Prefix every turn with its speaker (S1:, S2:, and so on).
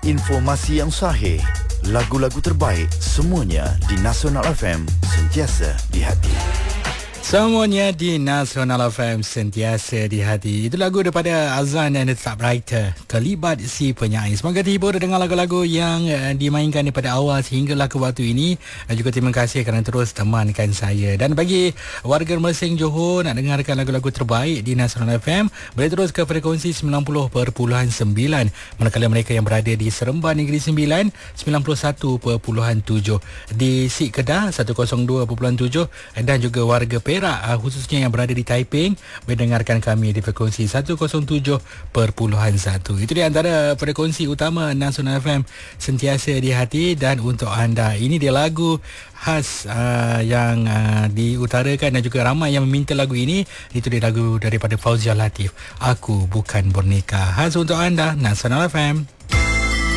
S1: Informasi yang sahih, lagu-lagu terbaik, semuanya di Nasional FM, sentiasa di hati.
S2: Semuanya di Nasional FM, sentiasa di hati. Itu lagu daripada Azan dan The Typewriter, Kelibat Si Penyair. Semoga terhibur dengan lagu-lagu yang dimainkan daripada awal sehinggalah ke waktu ini. Dan juga terima kasih kerana terus temankan saya. Dan bagi warga Mersing Johor nak dengarkan lagu-lagu terbaik di Nasional FM, boleh terus ke frekuensi 90.9. Manakala mereka yang berada di Seremban Negeri Sembilan, 91.7. Di Sik Kedah, 102.7. Dan juga warga Perak, khususnya yang berada di Taiping, mendengarkan kami di frekuensi 107.1. Itu di antara frekuensi utama Nasional FM, sentiasa di hati. Dan untuk anda, ini dia lagu khas yang diutarakan dan juga ramai yang meminta lagu ini. Itu dia lagu daripada Fauzia Latif, Aku Bukan Boneka. Khas untuk anda, Nasional FM.